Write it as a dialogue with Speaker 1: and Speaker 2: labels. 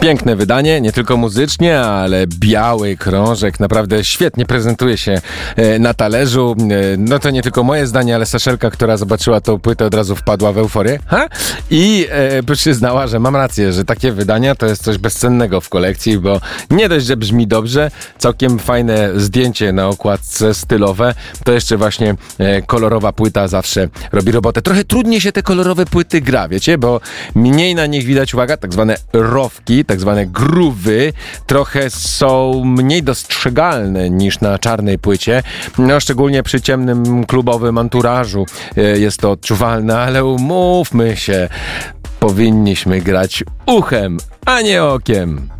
Speaker 1: Piękne wydanie, nie tylko muzycznie, ale biały krążek naprawdę świetnie prezentuje się na talerzu. No to nie tylko moje zdanie, ale Saszelka, która zobaczyła tą płytę, od razu wpadła w euforię i przyznała, że mam rację, że takie wydania to jest coś bezcennego w kolekcji, bo nie dość, że brzmi dobrze, całkiem fajne zdjęcie na okładce stylowe, to jeszcze właśnie kolorowa płyta zawsze robi robotę. Trochę trudniej się te kolorowe płyty gra, wiecie, bo mniej na nich widać, uwaga, tak zwane rowki, tak zwane groove'y, trochę są mniej dostrzegalne niż na czarnej płycie, no szczególnie przy ciemnym klubowym anturażu jest to odczuwalne, ale umówmy się, powinniśmy grać uchem, a nie okiem.